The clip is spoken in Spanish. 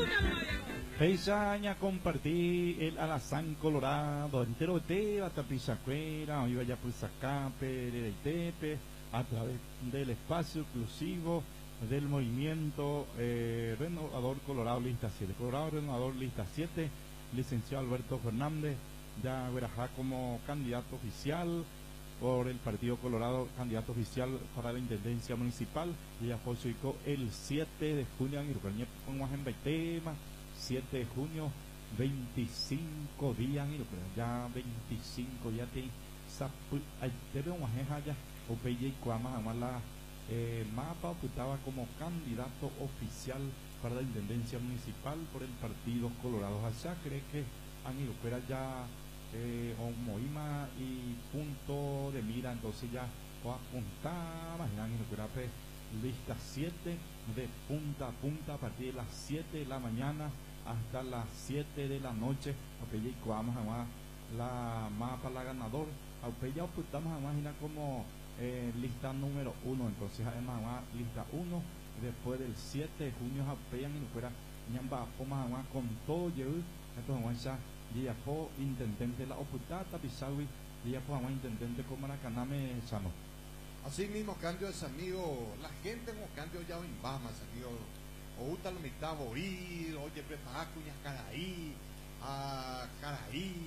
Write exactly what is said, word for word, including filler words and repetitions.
Peisaña compartí el alazán colorado entero de hasta Pisacuera, iba ya por Zacape, de Tepe, a través del espacio exclusivo del movimiento eh, Renovador Colorado Lista siete. Colorado Renovador Lista siete, licenciado Alberto Fernández, ya verá como candidato oficial por el Partido Colorado, candidato oficial para la Intendencia Municipal, y ya fue el siete de junio en Irucaña, ponemos en Baitema, siete de junio, veinticinco días en Irucaña, ya veinticinco, ya te ahí te veo una jeja ya, o pelle y cuama, además la eh, mapa optaba como candidato oficial para la Intendencia Municipal por el Partido Colorado. Allá cree que han ido, pero ya eh, o Moima y punto de mira, entonces ya o apuntar, imaginan en lista siete de punta a punta a partir de las siete de la mañana hasta las siete de la noche. Apeya y coamos además la mapa la ganador. Apeya ocultamos además imaginar como eh, lista número uno, entonces además lista uno después del siete de junio apeyan y fuera ñamba poma además con todo yo entonces ya y ya fue intendente la ocultata pisawi y ya fue además intendente como Maracaname Chano. Así mismo cambio es amigo, la gente como cambio ya en Bahamas, amigo, o uta lo mitad oír, oye prepara cuñas caraí, a caraí,